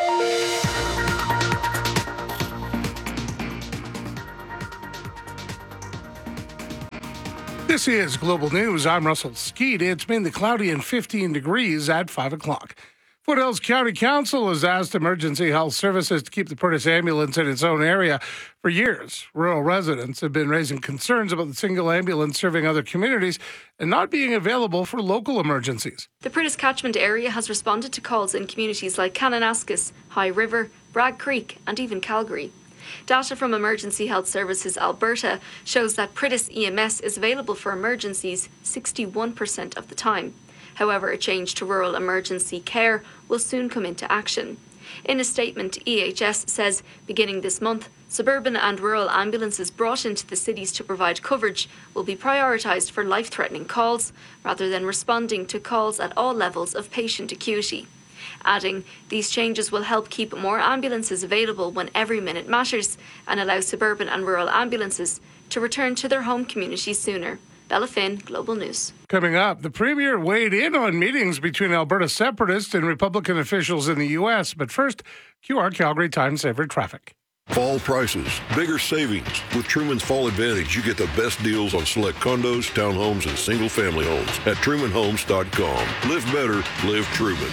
This is Global News. I'm Russell Skeet. It's mainly cloudy and fifteen degrees at five o'clock. Foothills County Council has asked Emergency Health Services to keep the Purtis ambulance in its own area. For years, rural residents have been raising concerns about the single ambulance serving other communities and not being available for local emergencies. The Purtis catchment area has responded to calls in communities like Kananaskis, High River, Bragg Creek and even Calgary. Data from Emergency Health Services Alberta shows that Purtis E M S is available for emergencies sixty-one percent of the time. However, a change to rural emergency care will soon come into action. In a statement, E H S says beginning this month, suburban and rural ambulances brought into the cities to provide coverage will be prioritised for life-threatening calls rather than responding to calls at all levels of patient acuity. Adding, these changes will help keep more ambulances available when every minute matters and allow suburban and rural ambulances to return to their home communities sooner. Bella Finn, Global News. Coming up, the Premier weighed in on meetings between Alberta separatists and Republican officials in the U S. But first, Q R Calgary Time Saver traffic. Fall prices, bigger savings. With Truman's Fall Advantage, you get the best deals on select condos, townhomes, and single-family homes at Truman Homes dot com. Live better, live Truman.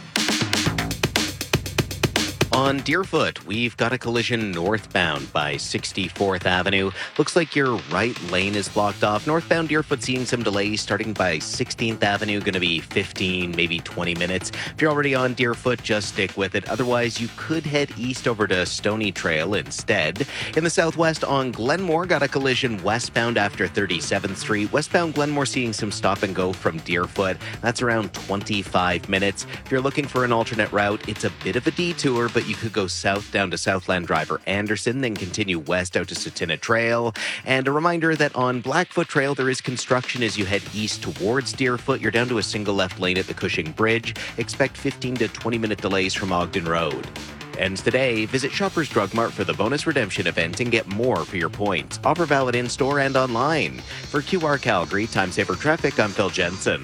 On Deerfoot, we've got a collision northbound by sixty-fourth Avenue. Looks like your right lane is blocked off. Northbound Deerfoot seeing some delays starting by sixteenth Avenue, going to be fifteen, maybe twenty minutes. If you're already on Deerfoot, just stick with it. Otherwise, you could head east over to Stony Trail instead. In the southwest on Glenmore, got a collision westbound after thirty-seventh Street. Westbound Glenmore seeing some stop and go from Deerfoot. That's around twenty-five minutes. If you're looking for an alternate route, it's a bit of a detour, but you could go south down to Southland Drive or Anderson, then continue west out to Satina Trail. And a reminder that on Blackfoot Trail, there is construction as you head east towards Deerfoot. You're down to a single left lane at the Cushing Bridge. Expect fifteen to twenty minute delays from Ogden Road. Ends today. Visit Shoppers Drug Mart for the bonus redemption event and get more for your points. Offer valid in-store and online. For Q R Calgary, Time Saver Traffic, I'm Phil Jensen.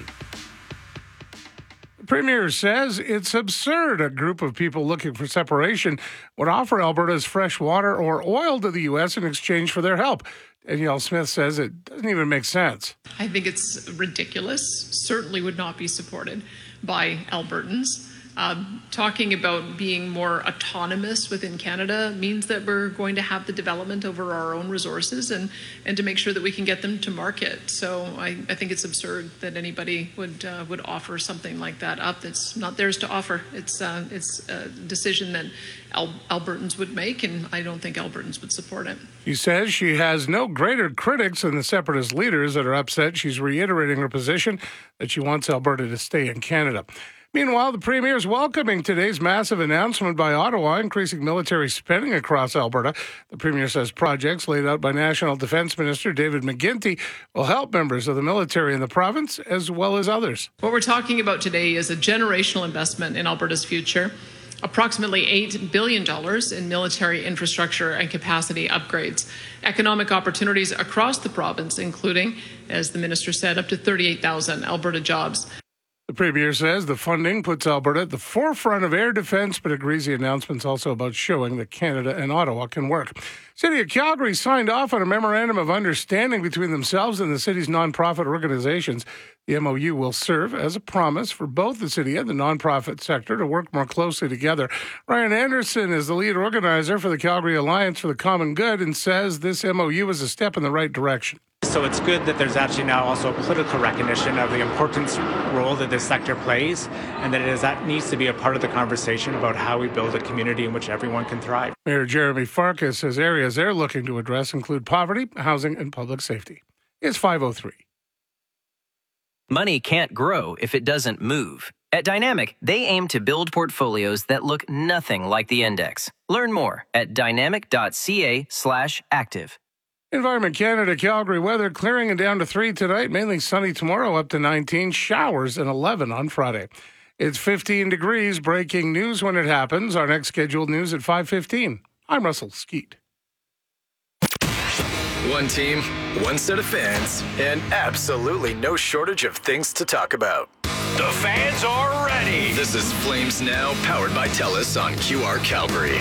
Premier says it's absurd a group of people looking for separation would offer Alberta's fresh water or oil to the U S in exchange for their help. Danielle Smith says it doesn't even make sense. I think it's ridiculous, certainly would not be supported by Albertans. Um, talking about being more autonomous within Canada means that we're going to have the development over our own resources and, and to make sure that we can get them to market. So I, I think it's absurd that anybody would uh, would offer something like that up. That's not theirs to offer. It's uh, it's a decision that Al- Albertans would make, and I don't think Albertans would support it. She says she has no greater critics than the separatist leaders that are upset. She's reiterating her position that she wants Alberta to stay in Canada. Meanwhile, the Premier is welcoming today's massive announcement by Ottawa increasing military spending across Alberta. The Premier says projects laid out by National Defence Minister David McGuinty will help members of the military in the province as well as others. What we're talking about today is a generational investment in Alberta's future. Approximately eight billion dollars in military infrastructure and capacity upgrades. Economic opportunities across the province, including, as the minister said, up to thirty-eight thousand Alberta jobs. The Premier says the funding puts Alberta at the forefront of air defence, but agrees the announcement's also about showing that Canada and Ottawa can work. City of Calgary signed off on a memorandum of understanding between themselves and the city's nonprofit organizations. The M O U will serve as a promise for both the city and the nonprofit sector to work more closely together. Ryan Anderson is the lead organizer for the Calgary Alliance for the Common Good and says this M O U is a step in the right direction. So it's good that there's actually now also a political recognition of the important role that this sector plays, and that it is that needs to be a part of the conversation about how we build a community in which everyone can thrive. Mayor Jeremy Farkas says areas they're looking to address include poverty, housing, and public safety. It's five oh three. Money can't grow if it doesn't move. At Dynamic, they aim to build portfolios that look nothing like the index. Learn more at dynamic.ca slash active. Environment Canada, Calgary weather clearing and down to three tonight. Mainly sunny tomorrow, up to nineteen. Showers and eleven on Friday. It's fifteen degrees. Breaking news when it happens. Our next scheduled news at five fifteen. I'm Russell Skeet. One team, one set of fans, and absolutely no shortage of things to talk about. The fans are ready. This is Flames Now, powered by TELUS on Q R Calgary.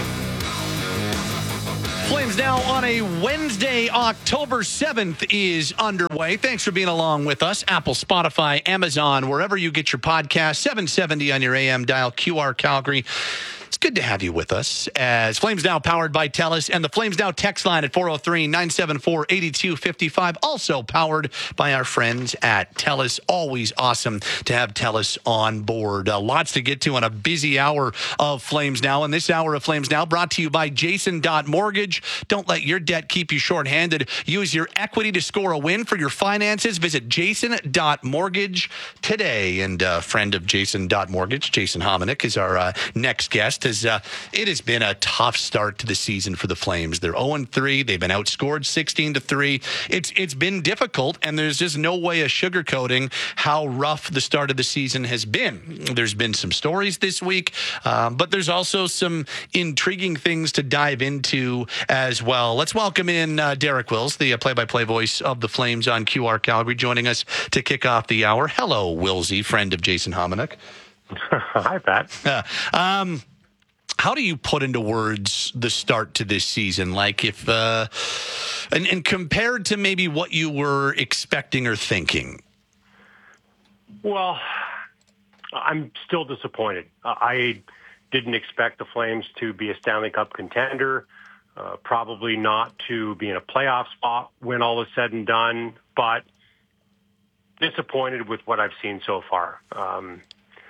Flames Now on a Wednesday, October seventh is underway. Thanks for being along with us. Apple, Spotify, Amazon, wherever you get your podcast. seven seventy on your A M dial, Q R Calgary. It's good to have you with us as Flames Now powered by TELUS and the Flames Now text line at four oh three, nine seven four, eight two five five, also powered by our friends at TELUS. Always awesome to have TELUS on board. Uh, lots to get to on a busy hour of Flames Now. And this hour of Flames Now brought to you by Jason Mortgage. Don't let your debt keep you shorthanded. Use your equity to score a win for your finances. Visit jason mortgage today. And a uh, friend of Jason Mortgage, Jason Hominick, is our uh, next guest. As, uh, it has been a tough start to the season for the Flames. They're oh and three. They've been outscored sixteen to three. It's It's been difficult, and there's just no way of sugarcoating how rough the start of the season has been. There's been some stories this week, um, but there's also some intriguing things to dive into as well. Let's welcome in uh, Derek Wills, the uh, play-by-play voice of the Flames on Q R Calgary, joining us to kick off the hour. Hello, Willsy, friend of Jason Hominick. Hi, Pat. Uh, um, how do you put into words the start to this season? Like if, uh, and, and compared to maybe what you were expecting or thinking? Well, I'm still disappointed. Uh, I didn't expect the Flames to be a Stanley Cup contender, uh, probably not to be in a playoff spot when all is said and done, but disappointed with what I've seen so far. Um,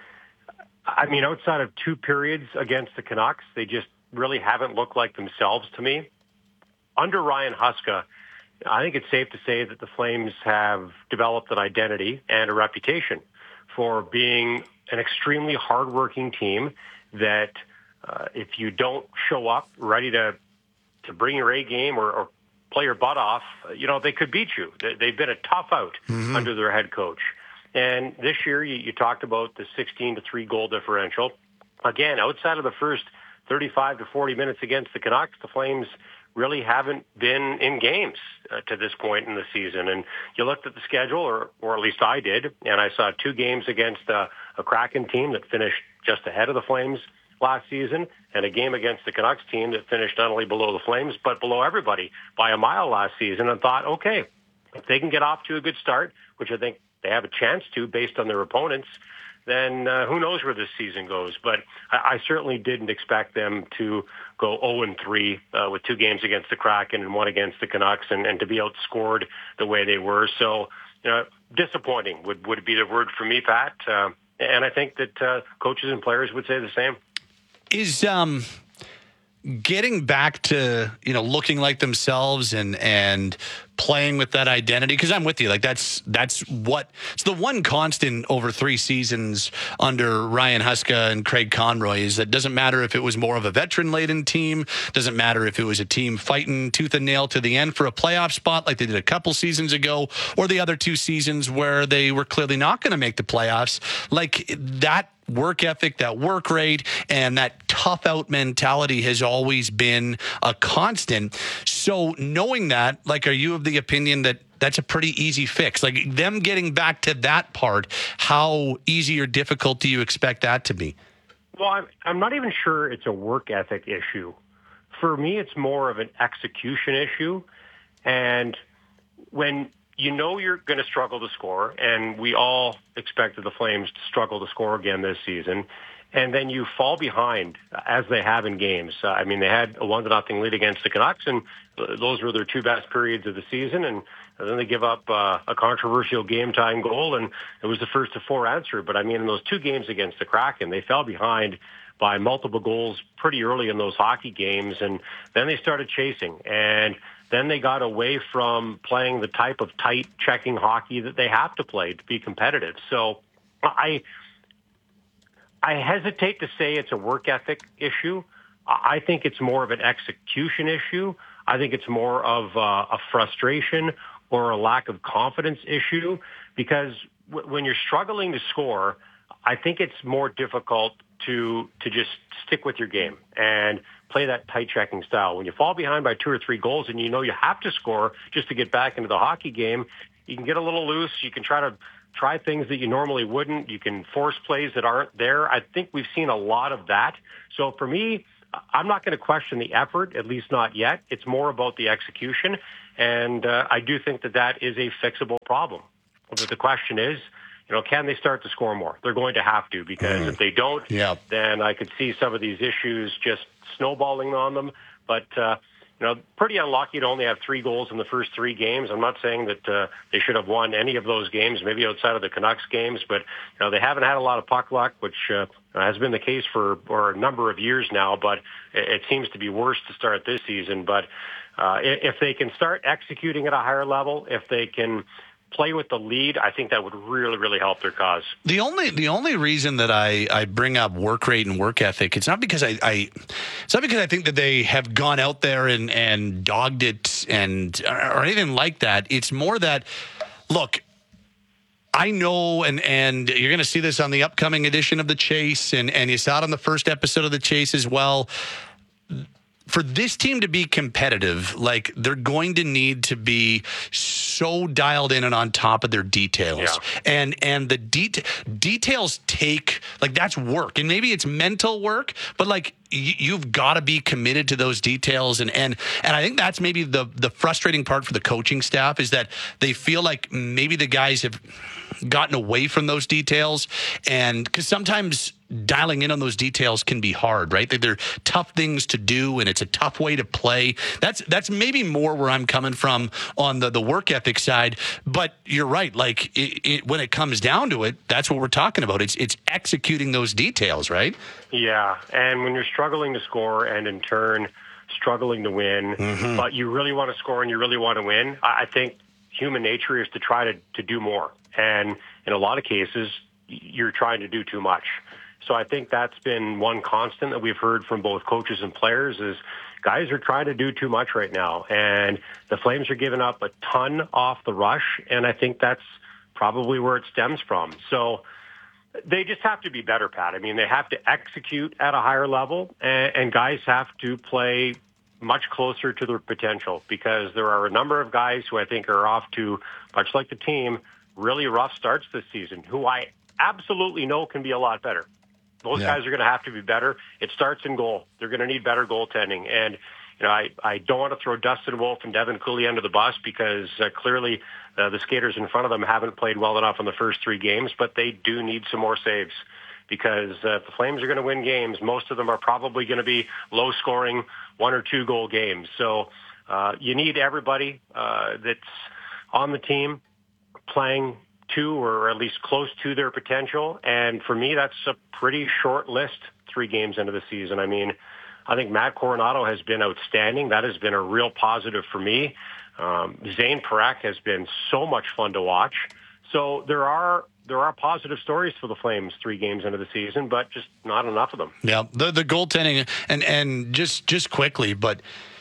I mean, outside of two periods against the Canucks, they just really haven't looked like themselves to me. Under Ryan Huska, I think it's safe to say that the Flames have developed an identity and a reputation for being an extremely hardworking team that uh, if you don't show up ready to to bring your A game or, or play your butt off, you know, they could beat you. They, they've been a tough out mm-hmm. under their head coach. And this year, you, you talked about the sixteen to three goal differential. Again, outside of the first thirty-five to forty minutes against the Canucks, the Flames really haven't been in games uh, to this point in the season. And you looked at the schedule, or or at least I did, and I saw two games against a, a Kraken team that finished just ahead of the Flames last season, and a game against the Canucks team that finished not only below the Flames, but below everybody by a mile last season, and thought, okay, if they can get off to a good start, which I think they have a chance to based on their opponents, then uh, who knows where this season goes. But I, I certainly didn't expect them to go oh and three uh, with two games against the Kraken and one against the Canucks, and, and to be outscored the way they were. So, you know, disappointing would, would be the word for me, Pat. Uh, and I think that uh, coaches and players would say the same. Is um, getting back to, you know, looking like themselves and and playing with that identity, because I'm with you, like that's that's what it's the one constant over three seasons under Ryan Huska and Craig Conroy is that it doesn't matter if it was more of a veteran laden team, doesn't matter if it was a team fighting tooth and nail to the end for a playoff spot like they did a couple seasons ago, or the other two seasons where they were clearly not going to make the playoffs. Like that work ethic, that work rate, and that tough out mentality has always been a constant. So knowing that, like, are you of the opinion that that's a pretty easy fix? Like them getting back to that part, how easy or difficult do you expect that to be? Well, I'm, I'm not even sure it's a work ethic issue. For me, it's more of an execution issue. And when you know you're going to struggle to score, and we all expected the Flames to struggle to score again this season, and then you fall behind as they have in games. Uh, I mean, they had a one to nothing lead against the Canucks, and those were their two best periods of the season, and then they give up uh, a controversial game-tying goal, and it was the first of four answer. But, I mean, in those two games against the Kraken, they fell behind by multiple goals pretty early in those hockey games, and then they started chasing. And then they got away from playing the type of tight checking hockey that they have to play to be competitive. So I I hesitate to say it's a work ethic issue. I think it's more of an execution issue. I think it's more of uh, a frustration or a lack of confidence issue, because w- when you're struggling to score, I think it's more difficult to to just stick with your game and play that tight checking style. When you fall behind by two or three goals and you know you have to score just to get back into the hockey game, you can get a little loose. You can try to try things that you normally wouldn't. You can force plays that aren't there. I think we've seen a lot of that. So for me, I'm not going to question the effort, at least not yet. It's more about the execution, and uh, I do think that that is a fixable problem. But the question is, you know, can they start to score more? They're going to have to, because mm. if they don't, yep. then I could see some of these issues just snowballing on them. But, uh, you know, pretty unlucky to only have three goals in the first three games. I'm not saying that uh, they should have won any of those games, maybe outside of the Canucks games, but, you know, they haven't had a lot of puck luck, which uh, has been the case for or a number of years now, but it, it seems to be worse to start this season. But uh, if they can start executing at a higher level, if they can play with the lead, I think that would really, really help their cause. The only the only reason that I, I bring up work rate and work ethic, it's not because I, I it's not because I think that they have gone out there and, and dogged it and or anything like that. It's more that, look, I know, and, and you're going to see this on the upcoming edition of The Chase, and, and you saw it on the first episode of The Chase as well. For this team to be competitive, like, they're going to need to be so dialed in and on top of their details. Yeah. And and the det- details take, like, that's work. And maybe it's mental work, but, like, y- you've got to be committed to those details. And, and and I think that's maybe the the frustrating part for the coaching staff, is that they feel like maybe the guys have gotten away from those details. And because sometimes dialing in on those details can be hard, right? They're tough things to do, and it's a tough way to play. That's that's maybe more where I'm coming from on the, the work ethic side. But you're right. Like, it, it, when it comes down to it, that's what we're talking about. It's it's executing those details, right? Yeah, and when you're struggling to score and in turn struggling to win, mm-hmm. but you really want to score and you really want to win, I think human nature is to try to, to do more. And in a lot of cases, you're trying to do too much. So I think that's been one constant that we've heard from both coaches and players, is guys are trying to do too much right now. And the Flames are giving up a ton off the rush, and I think that's probably where it stems from. So they just have to be better, Pat. I mean, they have to execute at a higher level, and, and guys have to play much closer to their potential, because there are a number of guys who I think are off to, much like the team, really rough starts this season, who I absolutely know can be a lot better. Those yeah. guys are going to have to be better. It starts in goal. They're going to need better goaltending. And, you know, I, I don't want to throw Dustin Wolf and Devin Cooley under the bus, because uh, clearly uh, the skaters in front of them haven't played well enough in the first three games, but they do need some more saves, because uh, if the Flames are going to win games, most of them are probably going to be low-scoring, one- or two-goal games. So uh, you need everybody uh, that's on the team playing to, or at least close to, their potential. And for me, that's a pretty short list three games into the season. I mean, I think Matt Coronado has been outstanding. That has been a real positive for me. Um, Zane Parekh has been so much fun to watch. So there are there are positive stories for the Flames three games into the season, but just not enough of them. Yeah, the the goaltending, and and just just quickly, but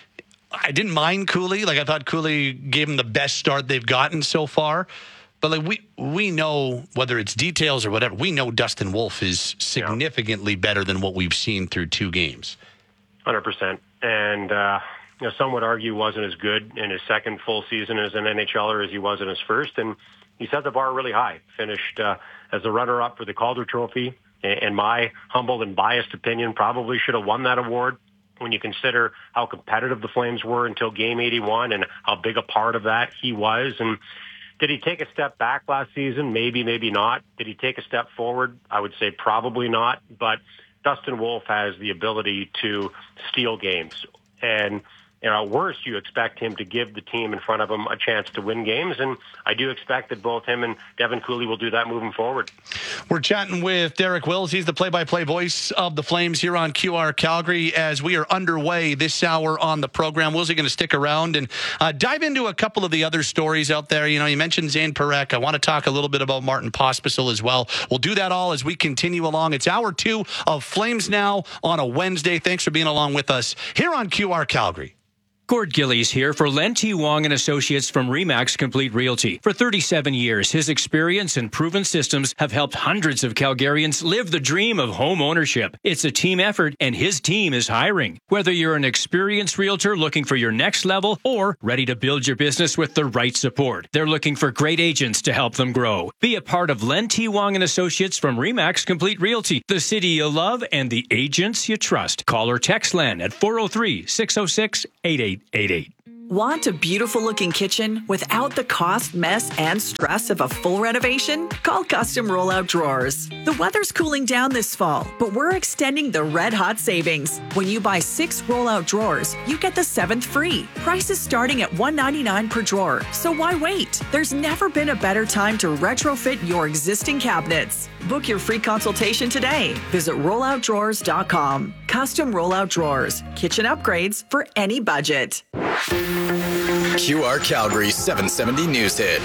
I didn't mind Cooley. Like, I thought Cooley gave him the best start they've gotten so far. But like we we know, whether it's details or whatever, we know Dustin Wolf is significantly yeah. better than what we've seen through two games. one hundred percent. And uh, you know, some would argue wasn't as good in his second full season as an N H L er as he was in his first. And he set the bar really high. Finished uh, as a runner-up for the Calder Trophy. In my humble and biased opinion, probably should have won that award, when you consider how competitive the Flames were until Game eighty-one and how big a part of that he was. And did he take a step back last season? Maybe, maybe not. Did he take a step forward? I would say probably not. But Dustin Wolf has the ability to steal games. And you know, at worst, you expect him to give the team in front of him a chance to win games, and I do expect that both him and Devin Cooley will do that moving forward. We're chatting with Derek Wills. He's the play-by-play voice of the Flames here on Q R Calgary as we are underway this hour on the program. Will's going to stick around and uh, dive into a couple of the other stories out there. You know, you mentioned Zane Parekh. I want to talk a little bit about Martin Pospisil as well. We'll do that all as we continue along. It's hour two of Flames Now on a Wednesday. Thanks for being along with us here on Q R Calgary. Gord Gillies here for Len T. Wong and Associates from RE/MAX Complete Realty. For thirty-seven years, his experience and proven systems have helped hundreds of Calgarians live the dream of home ownership. It's a team effort, and his team is hiring. Whether you're an experienced realtor looking for your next level or ready to build your business with the right support, they're looking for great agents to help them grow. Be a part of Len T. Wong and Associates from RE/MAX Complete Realty, the city you love and the agents you trust. Call or text Len at four oh three, six oh six, eight eight eight eight. Want a beautiful looking kitchen without the cost, mess, and stress of a full renovation? Call Custom Rollout Drawers. The weather's cooling down this fall, but we're extending the red hot savings. When you buy six rollout drawers, you get the seventh free. Prices starting at one hundred ninety-nine dollars per drawer, so why wait? There's never been a better time to retrofit your existing cabinets. Book your free consultation today. Visit rollout drawers dot com. Custom Rollout Drawers. Kitchen upgrades for any budget. Q R Calgary seven seventy News Hit.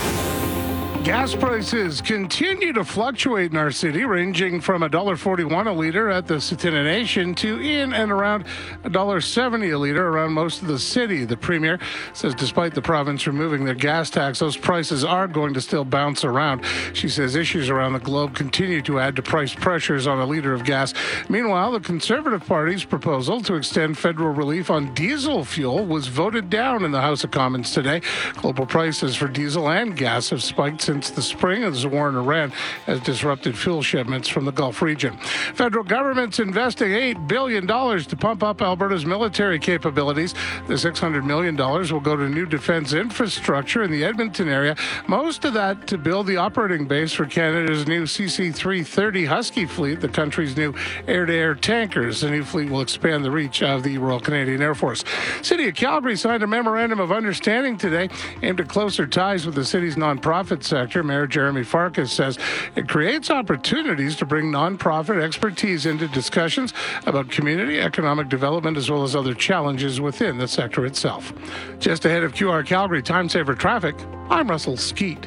Gas prices continue to fluctuate in our city, ranging from one dollar forty-one a liter at the Tsuut'ina Nation to in and around one dollar seventy a liter around most of the city. The Premier says despite the province removing their gas tax, those prices are going to still bounce around. She says issues around the globe continue to add to price pressures on a liter of gas. Meanwhile, the Conservative Party's proposal to extend federal relief on diesel fuel was voted down in the House of Commons today. Global prices for diesel and gas have spiked since Since the spring as the war in Iran has disrupted fuel shipments from the Gulf region. Federal government's investing eight billion dollars to pump up Alberta's military capabilities. The six hundred million dollars will go to new defense infrastructure in the Edmonton area, most of that to build the operating base for Canada's new C C three thirty Husky fleet, the country's new air-to-air tankers. The new fleet will expand the reach of the Royal Canadian Air Force. City of Calgary signed a memorandum of understanding today aimed at closer ties with the city's nonprofit sector. Mayor Jeremy Farkas says it creates opportunities to bring nonprofit expertise into discussions about community economic development as well as other challenges within the sector itself. Just ahead of Q R Calgary Time Saver Traffic, I'm Russell Skeet.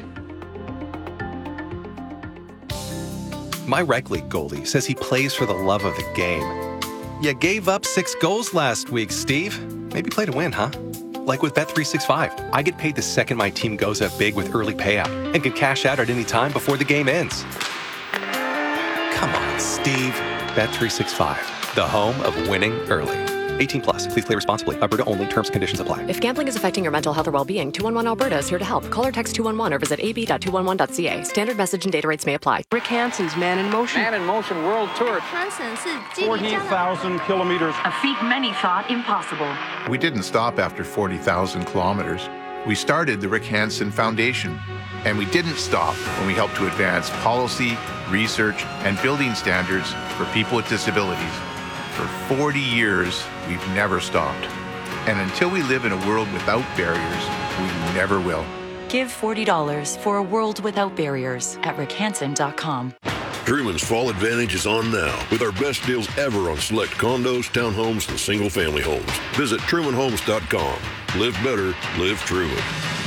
My rec league goalie says he plays for the love of the game. You gave up six goals last week, Steve. Maybe play to win, huh? Like with Bet three sixty-five, I get paid the second my team goes up big with early payout and can cash out at any time before the game ends. Come on, Steve. Bet three sixty-five, the home of winning early. eighteen plus. Please play responsibly. Alberta only. Terms and conditions apply. If gambling is affecting your mental health or well-being, two one one Alberta is here to help. Call or text two one one or visit a b dot two one one dot c a. Standard message and data rates may apply. Rick Hansen's Man in Motion. Man in Motion World Tour. forty thousand kilometers. A feat many thought impossible. We didn't stop after forty thousand kilometers. We started the Rick Hansen Foundation. And we didn't stop when we helped to advance policy, research, and building standards for people with disabilities. For forty years, we've never stopped. And until we live in a world without barriers, we never will. Give forty dollars for a world without barriers at rick hansen dot com. Truman's Fall Advantage is on now with our best deals ever on select condos, townhomes, and single-family homes. Visit truman homes dot com. Live better, live Truman.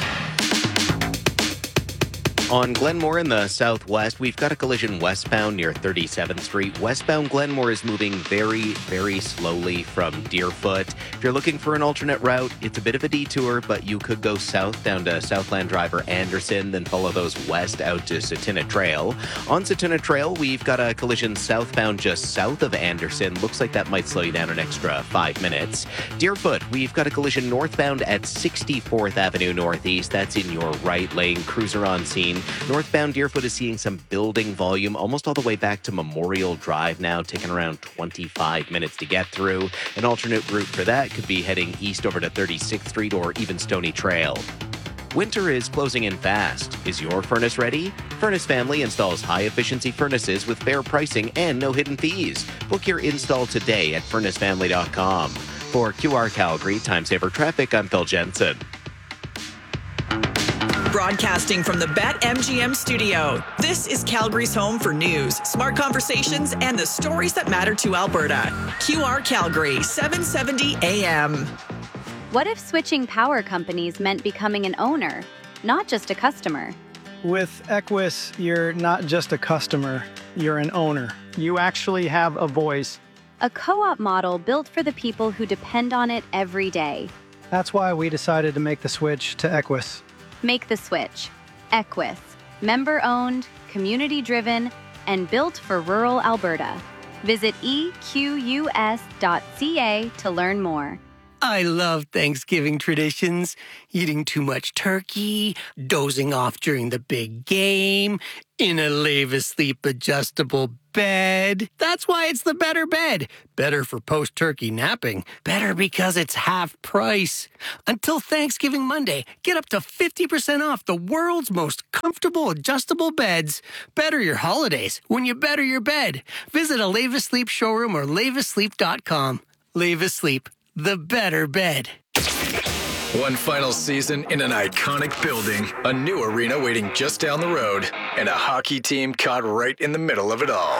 On Glenmore in the southwest, we've got a collision westbound near thirty-seventh Street. Westbound Glenmore is moving very, very slowly from Deerfoot. If you're looking for an alternate route, it's a bit of a detour, but you could go south down to Southland Driver Anderson, then follow those west out to Tsuut'ina Trail. On Tsuut'ina Trail, we've got a collision southbound just south of Anderson. Looks like that might slow you down an extra five minutes. Deerfoot, we've got a collision northbound at sixty-fourth Avenue Northeast. That's in your right lane. Cruiser on scene. Northbound Deerfoot is seeing some building volume almost all the way back to Memorial Drive now, taking around twenty-five minutes to get through. An alternate route for that could be heading east over to thirty-sixth Street or even Stony Trail. Winter is closing in fast. Is your furnace ready? Furnace Family installs high-efficiency furnaces with fair pricing and no hidden fees. Book your install today at furnace family dot com. For Q R Calgary, Time Saver Traffic, I'm Phil Jensen. Broadcasting from the BetMGM studio, this is Calgary's home for news, smart conversations, and the stories that matter to Alberta. Q R Calgary, seven seventy A M. What if switching power companies meant becoming an owner, not just a customer? With Equus, you're not just a customer, you're an owner. You actually have a voice. A co-op model built for the people who depend on it every day. That's why we decided to make the switch to Equus. Make the switch. Equus. Member-owned, community-driven, and built for rural Alberta. Visit E Q U S dot C A to learn more. I love Thanksgiving traditions. Eating too much turkey, dozing off during the big game, in a Lave Asleep adjustable bed. That's why it's the better bed. Better for post-turkey napping. Better because it's half price. Until Thanksgiving Monday, get up to fifty percent off the world's most comfortable adjustable beds. Better your holidays when you better your bed. Visit a Lave Asleep showroom or lave asleep dot com. Lave Asleep. The better bed. One final season in an iconic building, a new arena waiting just down the road, and a hockey team caught right in the middle of it all.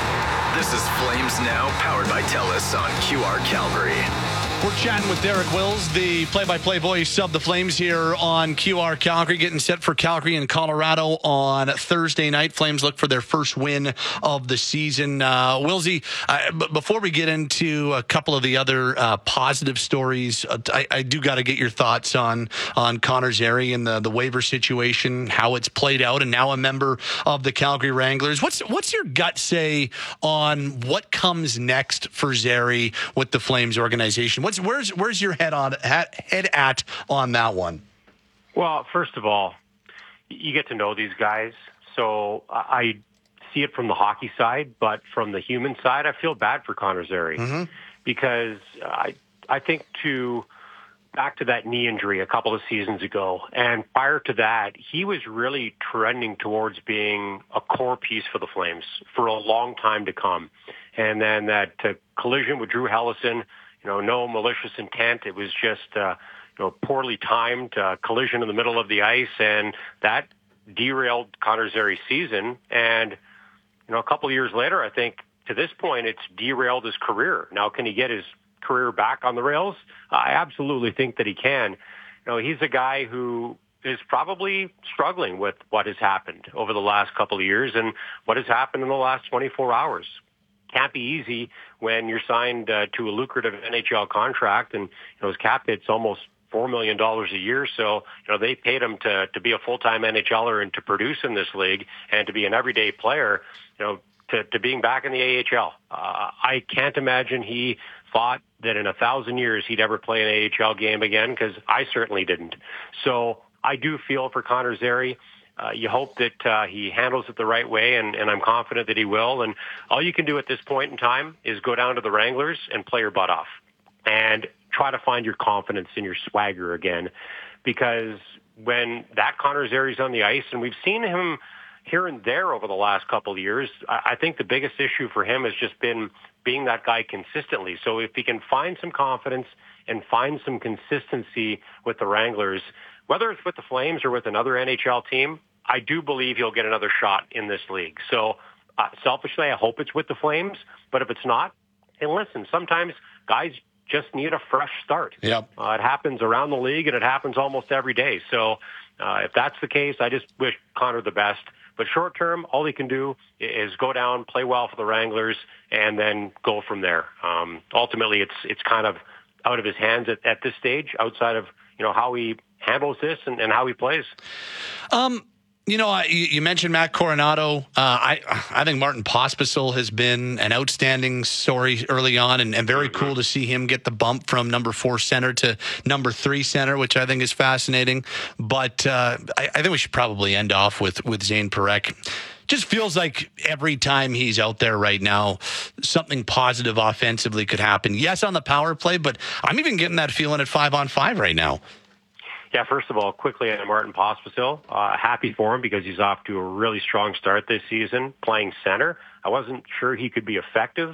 This is Flames Now, powered by TELUS on Q R Calgary. We're chatting with Derek Wills, the play-by-play voice of the Flames here on Q R Calgary, getting set for Calgary and Colorado on Thursday night. Flames look for their first win of the season. Uh, Willsy, uh, b- before we get into a couple of the other uh, positive stories, uh, I, I do got to get your thoughts on on Connor Zary and the, the waiver situation, how it's played out, and now a member of the Calgary Wranglers. What's what's your gut say on what comes next for Zary with the Flames organization? What's, where's where's your head on head at on that one? Well, first of all, you get to know these guys, so I see it from the hockey side, but from the human side, I feel bad for Connor Zary mm-hmm. because I I think to back to that knee injury a couple of seasons ago, and prior to that, he was really trending towards being a core piece for the Flames for a long time to come, and then that uh, collision with Drew Helleson. You know, no malicious intent. It was just, uh, you know, poorly timed uh, collision in the middle of the ice, and that derailed Connor Zary's season. And, you know, a couple of years later, I think to this point, it's derailed his career. Now, can he get his career back on the rails? I absolutely think that he can. You know, he's a guy who is probably struggling with what has happened over the last couple of years and what has happened in the last twenty-four hours. Can't be easy when you're signed uh, to a lucrative N H L contract, and you know his cap hit's almost four million dollars a year. So you know they paid him to to be a full time NHLer and to produce in this league and to be an everyday player. You know, to, to being back in the A H L. Uh, I can't imagine he thought that in a thousand years he'd ever play an A H L game again, because I certainly didn't. So I do feel for Connor Zary. Uh, you hope that uh, he handles it the right way, and, and I'm confident that he will. And all you can do at this point in time is go down to the Wranglers and play your butt off and try to find your confidence and your swagger again. Because when that Connor Zary's on the ice, and we've seen him here and there over the last couple of years, I, I think the biggest issue for him has just been being that guy consistently. So if he can find some confidence and find some consistency with the Wranglers, whether it's with the Flames or with another N H L team, I do believe he'll get another shot in this league. So uh, selfishly, I hope it's with the Flames. But if it's not, and listen, sometimes guys just need a fresh start. Yep. Uh, it happens around the league, and it happens almost every day. So uh, if that's the case, I just wish Connor the best. But short term, all he can do is go down, play well for the Wranglers, and then go from there. Um, ultimately, it's it's kind of out of his hands at, at this stage, outside of you know how he handles this and, and how he plays. Um. You know, uh, you, you mentioned Matt Coronado. Uh, I I think Martin Pospisil has been an outstanding story early on, and, and very cool to see him get the bump from number four center to number three center, which I think is fascinating. But uh, I, I think we should probably end off with, with Zane Parekh. Just feels like every time he's out there right now, something positive offensively could happen. Yes, on the power play, but I'm even getting that feeling at five on five right now. Yeah, first of all, quickly on Martin Pospisil, uh, happy for him because he's off to a really strong start this season playing center. I wasn't sure he could be effective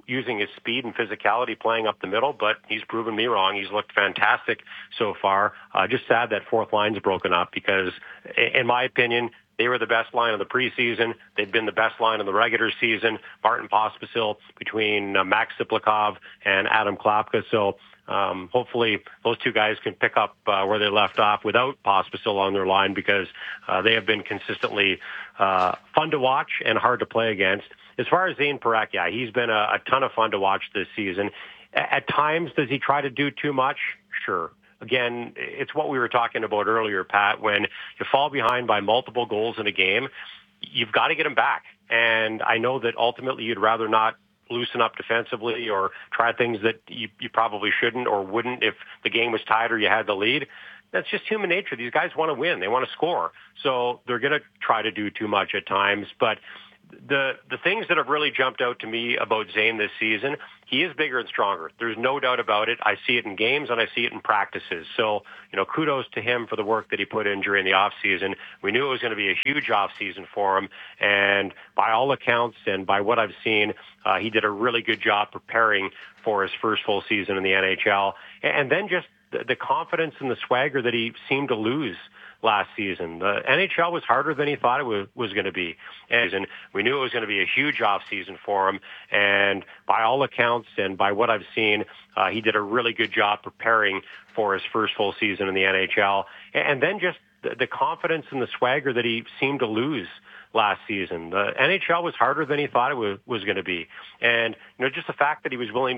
using his speed and physicality playing up the middle, but he's proven me wrong. He's looked fantastic so far. Uh, just sad that fourth line's broken up because, in my opinion, they were the best line of the preseason. They've been the best line in the regular season. Martin Pospisil between uh, Max Siplikov and Adam Klapka. So um, hopefully those two guys can pick up uh, where they left off without Pospisil on their line because uh, they have been consistently uh, fun to watch and hard to play against. As far as Zane Parekh, yeah, he's been a, a ton of fun to watch this season. A- at times, does he try to do too much? Sure. Again, it's what we were talking about earlier, Pat. When you fall behind by multiple goals in a game, you've got to get them back. And I know that ultimately you'd rather not loosen up defensively or try things that you, you probably shouldn't or wouldn't if the game was tied or you had the lead. That's just human nature. These guys want to win. They want to score. So they're going to try to do too much at times. But the the things that have really jumped out to me about Zane this season, he is bigger and stronger. There's no doubt about it. I see it in games and I see it in practices. So, you know, kudos to him for the work that he put in during the off season. We knew it was going to be a huge off season for him. And by all accounts and by what I've seen, uh, he did a really good job preparing for his first full season in the N H L. And then just the, the confidence and the swagger that he seemed to lose last season. The N H L was harder than he thought it was, was going to be. And we knew it was going to be a huge off season for him. And by all accounts and by what I've seen, uh, he did a really good job preparing for his first full season in the N H L. And then just the, the confidence and the swagger that he seemed to lose last season. The N H L was harder than he thought it was, was going to be. And, you know, just the fact that he was willing